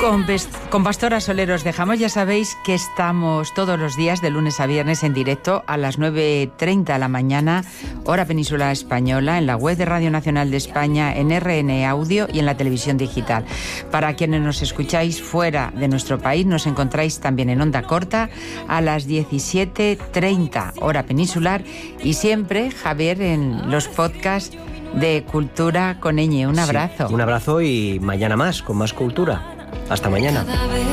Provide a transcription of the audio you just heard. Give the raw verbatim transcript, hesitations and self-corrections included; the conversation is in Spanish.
Con, con Pastora Soler os dejamos. Ya sabéis que estamos todos los días de lunes a viernes en directo a las nueve y treinta de la mañana, hora peninsular española, en la web de Radio Nacional de España, en R N Audio y en la televisión digital. Para quienes nos escucháis fuera de nuestro país, nos encontráis también en onda corta a las diecisiete treinta, hora peninsular, y siempre, Javier, en los podcasts de Cultura con Ñ. Un abrazo. Sí, un abrazo y mañana más, con más cultura. Hasta mañana.